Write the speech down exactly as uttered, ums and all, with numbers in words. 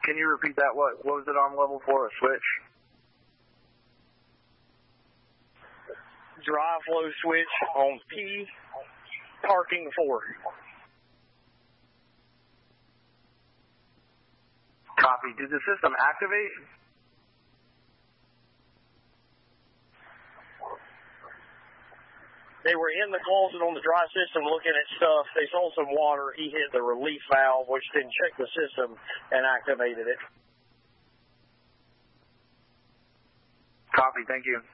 Can you repeat that? What what was it on level four? A switch? Dry flow switch on P, parking four. Copy. Did the system activate? They were in the closet on the dry system looking at stuff. They saw some water. He hit the relief valve, which then checked the system and activated it. Copy. Thank you.